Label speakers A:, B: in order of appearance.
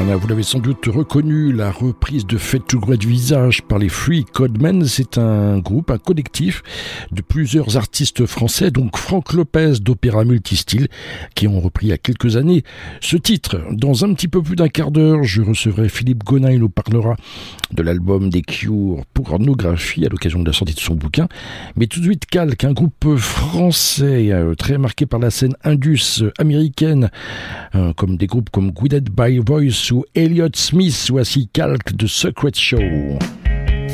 A: Vous l'avez sans doute reconnu, la reprise de Fade to Grey Visage par les Free Codemen, c'est un groupe, un collectif de plusieurs artistes français, donc Franck Lopez d'Opéra Multistyle, qui ont repris il y a quelques années ce titre. Dans un petit peu plus d'un quart d'heure, je recevrai Philippe Gonin, il nous parlera de l'album des Cure Pornographie à l'occasion de la sortie de son bouquin. Mais tout de suite, Calque, un groupe français très marqué par la scène indus américaine, comme des groupes comme Guided by Voice ou Elliott Smith. Voici Calque de Secret Show.